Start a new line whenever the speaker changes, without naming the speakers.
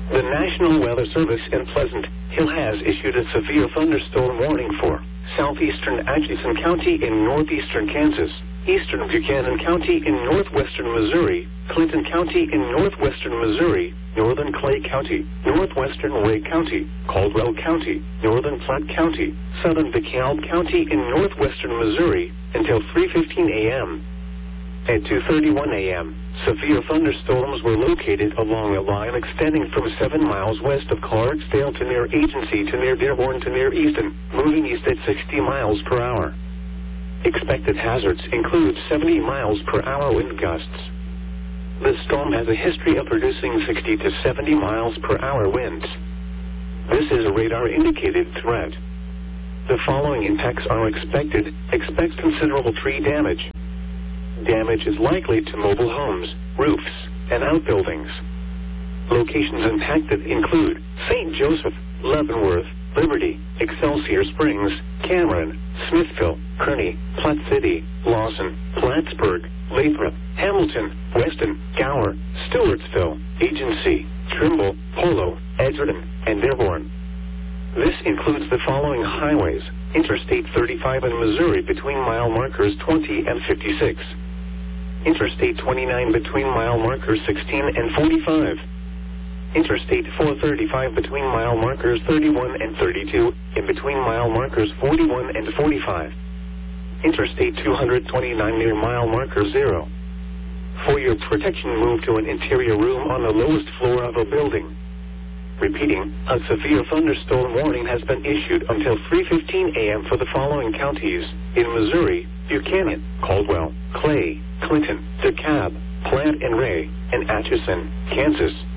The National Weather Service in Pleasant Hill has issued a severe thunderstorm warning for southeastern Atchison County in northeastern Kansas, eastern Buchanan County in northwestern Missouri, Clinton County in northwestern Missouri, northern Clay County, northwestern Ray County, Caldwell County, northern Platte County, southern DeKalb County in northwestern Missouri until 3:15 a.m. At 2:31 a.m., severe thunderstorms were located along a line extending from 7 miles west of Clarksdale to near Agency to near Dearborn to near Easton, moving east at 60 miles per hour. Expected hazards include 70 miles per hour wind gusts. The storm has a history of producing 60 to 70 miles per hour winds. This is a radar-indicated threat. The following impacts are expected. Expect considerable tree damage. Damage is likely to mobile homes, roofs, and outbuildings. Locations impacted include St. Joseph, Leavenworth, Liberty, Excelsior Springs, Cameron, Smithville, Kearney, Platte City, Lawson, Plattsburgh, Lathrop, Hamilton, Weston, Gower, Stewartsville, Agency, Trimble, Polo, Edgerton, and Dearborn. This includes the following highways: Interstate 35 in Missouri between mile markers 20 and 56. Interstate 29 between mile markers 16 and 45. Interstate 435 between mile markers 31 and 32 and between mile markers 41 and 45. Interstate 229 near mile marker 0. For your protection, move to an interior room on the lowest floor of a building. Repeating, a severe thunderstorm warning has been issued until 3:15 a.m. for the following counties in Missouri: Buchanan, Caldwell, Clay, Clinton, DeKalb, Platte and Ray, and Atchison, Kansas.